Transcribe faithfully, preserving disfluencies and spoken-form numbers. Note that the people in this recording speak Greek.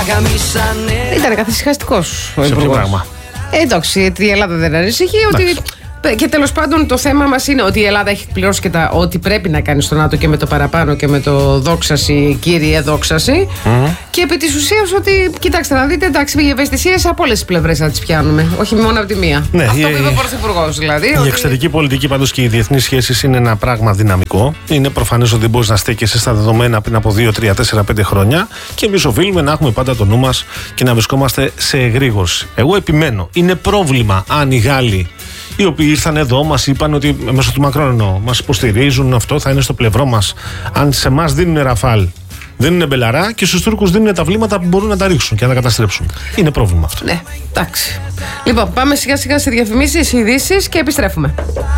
Ήταν καθησυχαστικός ο Σε ποιο υπουργός. πράγμα? Ε, εντάξει, η Ελλάδα δεν ανησυχεί. Ότι... Και τέλος πάντων το θέμα μας είναι ότι η Ελλάδα έχει πληρώσει και τα ό,τι πρέπει να κάνει στο ΝΑΤΟ και με το παραπάνω και με το δόξαση, κύριε δόξαση. Mm. Και επί της ουσίας ότι, κοιτάξτε να δείτε, εντάξει, οι ευαισθησίες από όλες τις πλευρές θα τις πιάνουμε. Όχι μόνο από τη μία. Ναι, αυτό η, που είπε ο Πρωθυπουργός δηλαδή. Η ότι... εξωτερική πολιτική πάντως και οι διεθνείς σχέσεις είναι ένα πράγμα δυναμικό. Είναι προφανές ότι δεν μπορείς να στέκεσαι στα δεδομένα πριν από δύο, τρία, τέσσερα, πέντε χρόνια. Και εμείς οφείλουμε να έχουμε πάντα το νου μας και να βρισκόμαστε σε εγρήγορση. Εγώ επιμένω, είναι πρόβλημα αν οι Γάλλοι, οι οποίοι ήρθαν εδώ, μας είπαν ότι μέσω του Μακρόν μας υποστηρίζουν, αυτό θα είναι στο πλευρό μας. Αν σε εμάς δίνουν Ραφάλ, δίνουν μπελαρά και στους Τούρκους δίνουν τα βλήματα που μπορούν να τα ρίξουν και να τα καταστρέψουν. Είναι πρόβλημα αυτό. Ναι, εντάξει. Λοιπόν, πάμε σιγά σιγά σε διαφημίσεις, ειδήσεις και επιστρέφουμε.